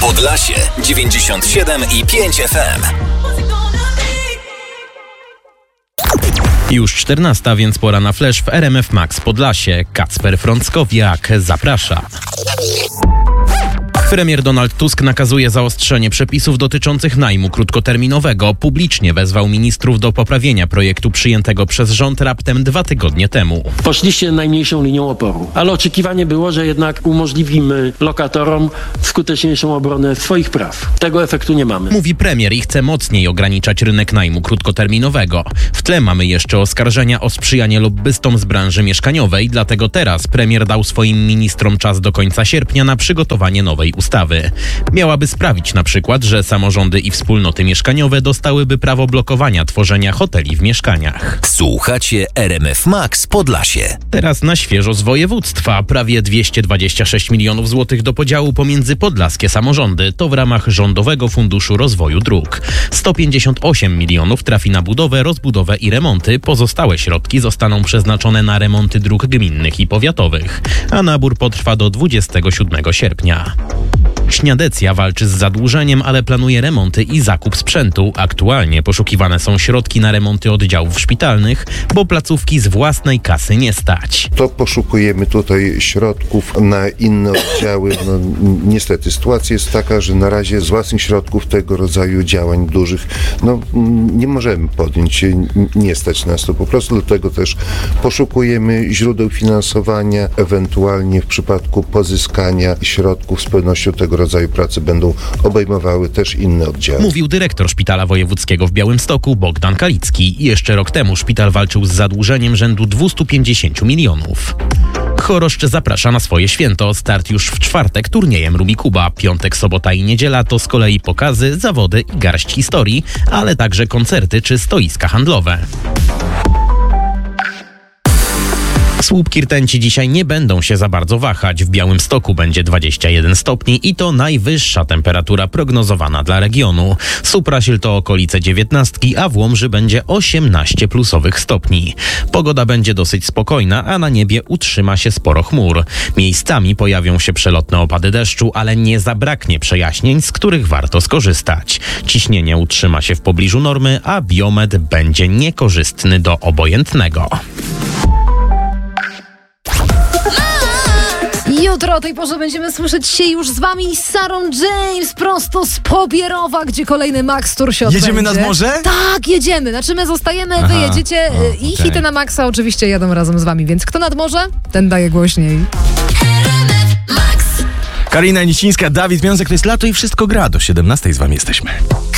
Podlasie 97,5 FM. Już 14, więc pora na flash w RMF Max Podlasie. Kacper Frąckowiak zaprasza. Premier Donald Tusk nakazuje zaostrzenie przepisów dotyczących najmu krótkoterminowego. Publicznie wezwał ministrów do poprawienia projektu przyjętego przez rząd raptem 2 tygodnie temu. Poszliście najmniejszą linią oporu, ale oczekiwanie było, że jednak umożliwimy lokatorom skuteczniejszą obronę swoich praw. Tego efektu nie mamy. Mówi premier i chce mocniej ograniczać rynek najmu krótkoterminowego. W tle mamy jeszcze oskarżenia o sprzyjanie lobbystom z branży mieszkaniowej, dlatego teraz premier dał swoim ministrom czas do końca sierpnia na przygotowanie nowej ustawy. Miałaby sprawić na przykład, że samorządy i wspólnoty mieszkaniowe dostałyby prawo blokowania tworzenia hoteli w mieszkaniach. Słuchacie RMF Max Podlasie. Teraz na świeżo z województwa. Prawie 226 milionów złotych do podziału pomiędzy podlaskie samorządy. To w ramach Rządowego Funduszu Rozwoju Dróg. 158 milionów trafi na budowę, rozbudowę i remonty. Pozostałe środki zostaną przeznaczone na remonty dróg gminnych i powiatowych. A nabór potrwa do 27 sierpnia. Śniadecja walczy z zadłużeniem, ale planuje remonty i zakup sprzętu. Aktualnie poszukiwane są środki na remonty oddziałów szpitalnych, bo placówki z własnej kasy nie stać. To poszukujemy tutaj środków na inne oddziały. Niestety sytuacja jest taka, że na razie z własnych środków tego rodzaju działań dużych nie możemy podjąć, nie stać nas to po prostu. Dlatego też poszukujemy źródeł finansowania, ewentualnie w przypadku pozyskania środków z pewnością tego rodzaju prace będą obejmowały też inne oddziały. Mówił dyrektor Szpitala Wojewódzkiego w Białymstoku Bogdan Kalicki. Jeszcze rok temu szpital walczył z zadłużeniem rzędu 250 milionów. Choroszcz zaprasza na swoje święto. Start już w czwartek turniejem Rubikuba. Piątek, sobota i niedziela to z kolei pokazy, zawody i garść historii, ale także koncerty czy stoiska handlowe. Słupki rtęci dzisiaj nie będą się za bardzo wahać. W Białymstoku będzie 21 stopni i to najwyższa temperatura prognozowana dla regionu. Suprasil to okolice 19, a w Łomży będzie 18 plusowych stopni. Pogoda będzie dosyć spokojna, a na niebie utrzyma się sporo chmur. Miejscami pojawią się przelotne opady deszczu, ale nie zabraknie przejaśnień, z których warto skorzystać. Ciśnienie utrzyma się w pobliżu normy, a biometr będzie niekorzystny do obojętnego. Jutro o tej porze będziemy słyszeć się już z wami z Sarą James prosto z Pobierowa, gdzie kolejny Max Tour się odbędzie. Jedziemy nad morze? Tak, jedziemy. Znaczy my zostajemy, wy jedziecie i hity na Maxa oczywiście jadą razem z wami, więc kto nad morze, ten daje głośniej. Karina Nicińska, Dawid Wiązek, to jest lato i wszystko gra. Do 17 z wami jesteśmy.